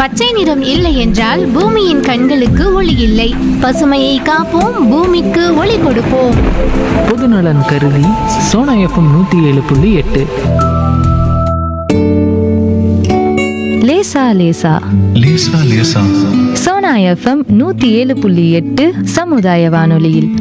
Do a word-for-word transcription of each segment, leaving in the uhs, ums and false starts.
பச்சை நிறம் இல்லை என்றால் பூமியின் கண்களுக்கு ஒளி இல்லை. பசுமையை காப்போம், பூமிக்கு ஒளி கொடுப்போம். பொதுநலன் கருதி சோனா எஃப்எம் நூற்றி ஏழு புள்ளி எட்டு. லேசா லேசா லேசா லேசா சோனா எஃப்எம் நூத்தி ஏழு புள்ளி எட்டு சமுதாய வானொலியில்.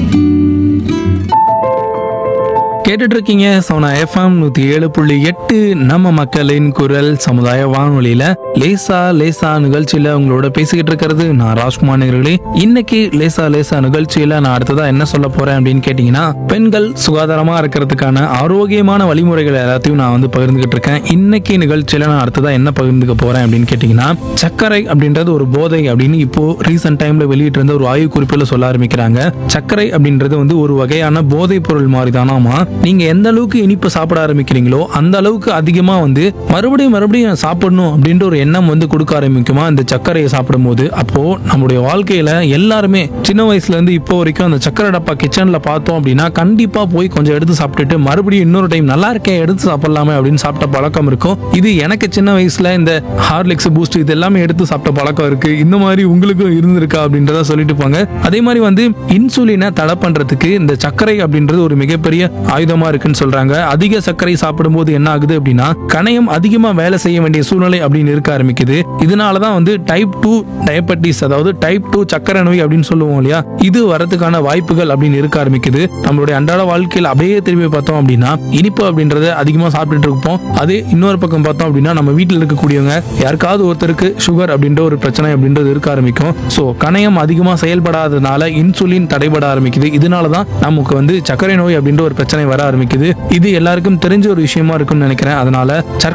கேட்டுட்டு இருக்கீங்க சோனா எஃப்எம் நூத்தி ஏழு புள்ளி எட்டு நம்ம மக்களின் குரல் சமுதாய வானொலியில லேசா லேசா நிகழ்ச்சியில உங்களோட பேசிக்கிட்டு இருக்கிறது நான் ராஜ்குமார் நேயர்களே. இன்னைக்கு லேசா லேசா நிகழ்ச்சியில நான் அடுத்ததா என்ன சொல்ல போறேன் அப்படின்னு கேட்டீங்கன்னா, பெண்கள் சுகாதாரமா இருக்கிறதுக்கான ஆரோக்கியமான வழிமுறைகள் எல்லாத்தையும் நான் வந்து பகிர்ந்துகிட்டு இருக்கேன். இன்னைக்கு நிகழ்ச்சியில நான் அடுத்ததா என்ன பகிர்ந்துக்க போறேன் அப்படின்னு கேட்டீங்கன்னா, சர்க்கரை அப்படின்றது ஒரு போதை அப்படின்னு இப்போ ரீசெண்ட் டைம்ல வெளியிட்டு இருந்த ஒரு ஆய்வு குறிப்பில் சொல்ல ஆரம்பிக்கிறாங்க. சர்க்கரை அப்படின்றது வந்து ஒரு வகையான போதை பொருள் மாதிரி தானாமா. நீங்க எந்த அளவுக்கு இனிப்பு சாப்பிட ஆரம்பிக்கிறீங்களோ அந்த அளவுக்கு அதிகமா வந்து மறுபடியும் மறுபடியும் சாப்பிடணும் அப்படின்ற ஒரு எண்ணம் வந்து கொடுக்க ஆரம்பிக்குமா இந்த சர்க்கரையை சாப்பிடும் போது. அப்போ நம்முடைய வாழ்க்கையில எல்லாருமே சின்ன வயசுல இருந்து இப்போ வரைக்கும் அந்த சர்க்கரை டப்பா கிச்சன்ல பார்த்தோம் அப்படின்னா கண்டிப்பா போய் கொஞ்சம் எடுத்து சாப்பிட்டுட்டு மறுபடியும் இன்னொரு டைம் நல்லா இருக்கே எடுத்து சாப்பிடலாமே அப்படின்னு சாப்பிட்ட பழக்கம் இருக்கும். இது எனக்கு சின்ன வயசுல இந்த ஹார்லிக்ஸ் பூஸ்ட் இது எல்லாமே எடுத்து சாப்பிட்ட பழக்கம் இருக்கு. இந்த மாதிரி உங்களுக்கும் இருந்திருக்கா அப்படின்றத சொல்லிட்டு போங்க. அதே மாதிரி வந்து இன்சுலினை தடை பண்றதுக்கு இந்த சர்க்கரை அப்படின்றது ஒரு மிகப்பெரிய ஆயுதமா இருக்குன்னு சொல்றாங்க. அதிக சர்க்கரை சாப்பிடும் போது என்ன ஆகுது அப்படின்னா கணையம் அதிகமா வேலை செய்ய வேண்டிய சூழ்நிலை அப்படின்னு இருக்க ஆரம்பிக்குது. இதனாலதான் வந்து டைப் டூ டயபெட்டிஸ், அதாவது டைப் டூ சர்க்கரை நோய் அப்படின்னு சொல்லுவோம் இல்லையா, இது வரதுக்கான வாய்ப்புகள் அப்படின்னு இருக்க ஆரம்பிக்குது. நம்மளுடைய அன்றாட வாழ்க்கையில் அப்படியே திரும்பி பார்த்தோம் அப்படின்னா இனிப்பு அப்படின்றத அதிகமா சாப்பிட்டுட்டு இருப்போம். அதே இன்னொரு பக்கம் பார்த்தோம் அப்படின்னா நம்ம வீட்டில் இருக்கக்கூடியவங்க யாருக்காவது ஒருத்தருக்கு சுகர் அப்படின்ற ஒரு பிரச்சனை அப்படின்றது இருக்க ஆரம்பிக்கும். ஸோ கணையம் அதிகமா செயல்படாததுனால இன்சுலின் தடைபட ஆரம்பிக்குது. இதனாலதான் நமக்கு வந்து சர்க்கரை நோய் அப்படின்ற ஒரு பிரச்சனை வர ஆரம்பிக்குது. இது எல்லாருக்கும் தெரிஞ்ச ஒரு விஷயமா இருக்கும்னு நினைக்கிறேன். அதனால